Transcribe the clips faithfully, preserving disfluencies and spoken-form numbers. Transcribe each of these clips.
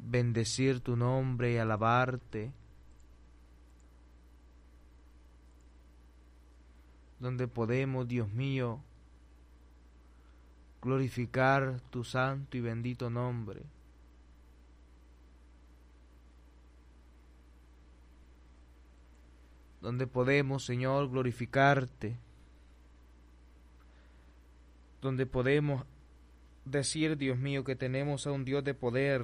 bendecir tu nombre y alabarte, donde podemos, Dios mío, glorificar tu santo y bendito nombre. Donde podemos, Señor, glorificarte. Donde podemos decir, Dios mío, que tenemos a un Dios de poder,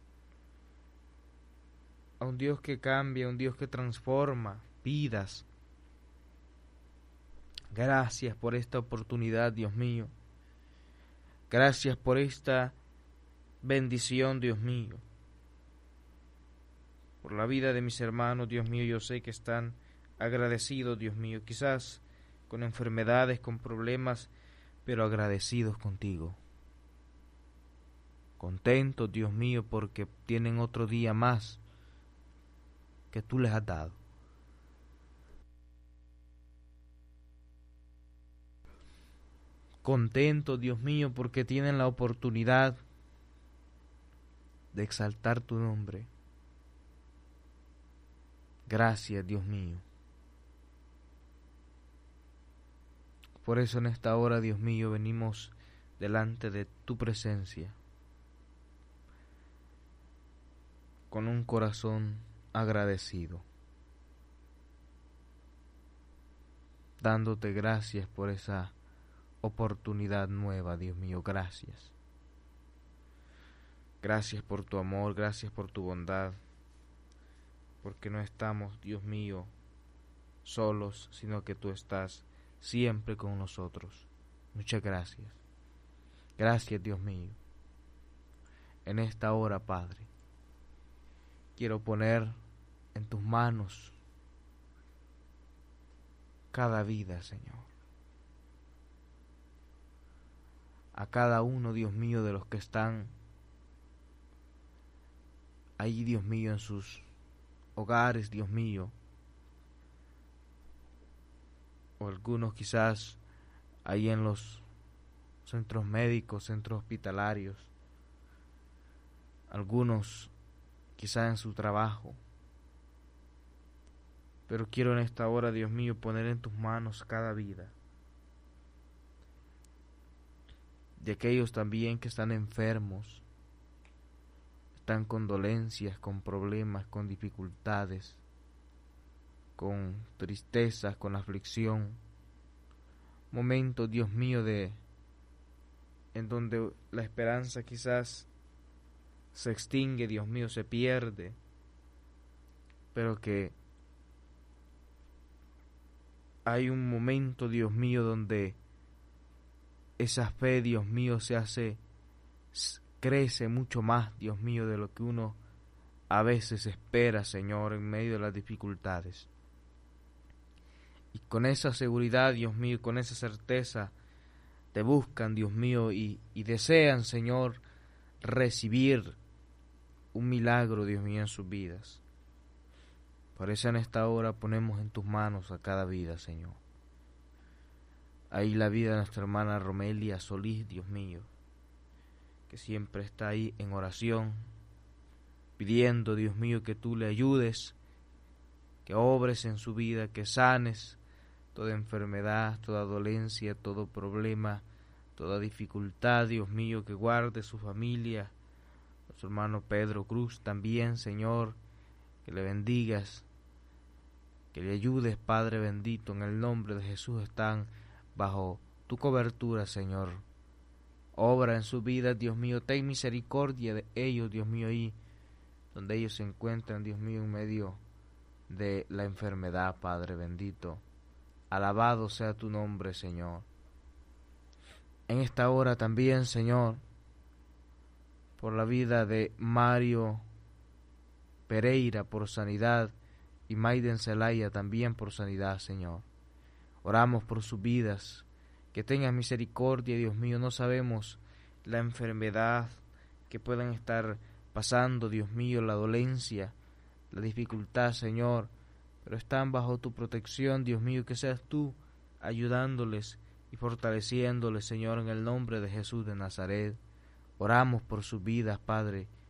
a un Dios que cambia, a un Dios que transforma vidas. Gracias por esta oportunidad, Dios mío. Gracias por esta bendición, Dios mío. Por la vida de mis hermanos, Dios mío, yo sé que están agradecidos, Dios mío, quizás con enfermedades, con problemas, pero agradecidos contigo. Contentos, Dios mío, porque tienen otro día más que tú les has dado. Contentos, Dios mío, porque tienen la oportunidad de exaltar tu nombre. Gracias, Dios mío. Por eso en esta hora, Dios mío, venimos delante de tu presencia con un corazón agradecido, dándote gracias por esa oportunidad nueva, Dios mío, gracias. Gracias por tu amor, gracias por tu bondad, porque no estamos, Dios mío, solos, sino que tú estás siempre con nosotros. Muchas gracias. Gracias, Dios mío. En esta hora, Padre, quiero poner en tus manos cada vida, Señor. A cada uno, Dios mío, de los que están ahí, Dios mío, en sus hogares, Dios mío, o algunos quizás ahí en los centros médicos, centros hospitalarios, algunos quizás en su trabajo, pero quiero en esta hora, Dios mío, poner en tus manos cada vida de aquellos también que están enfermos, están con dolencias, con problemas, con dificultades, con tristezas, con aflicción, momentos, Dios mío, de en donde la esperanza quizás se extingue, Dios mío, se pierde, pero que hay un momento, Dios mío, donde esa fe, Dios mío, se hace, crece mucho más, Dios mío, de lo que uno a veces espera, Señor, en medio de las dificultades. Y con esa seguridad, Dios mío, con esa certeza, te buscan, Dios mío, y, y desean, Señor, recibir un milagro, Dios mío, en sus vidas. Por eso en esta hora ponemos en tus manos a cada vida, Señor. Ahí la vida de nuestra hermana Romelia Solís, Dios mío, que siempre está ahí en oración, pidiendo, Dios mío, que tú le ayudes, que obres en su vida, que sanes toda enfermedad, toda dolencia, todo problema, toda dificultad, Dios mío, que guarde su familia. Nuestro hermano Pedro Cruz también, Señor, que le bendigas, que le ayudes, Padre bendito, en el nombre de Jesús están bajo tu cobertura, Señor. Obra en su vida, Dios mío, ten misericordia de ellos, Dios mío, ahí donde ellos se encuentran, Dios mío, en medio de la enfermedad, Padre bendito. Alabado sea tu nombre, Señor. En esta hora también, Señor, por la vida de Mario Pereira por sanidad y Maiden Zelaya también por sanidad, Señor. Oramos por sus vidas, que tengas misericordia, Dios mío. No sabemos la enfermedad que puedan estar pasando, Dios mío, la dolencia, la dificultad, Señor, pero están bajo tu protección, Dios mío, que seas tú ayudándoles y fortaleciéndoles, Señor, en el nombre de Jesús de Nazaret. Oramos por sus vidas, Padre,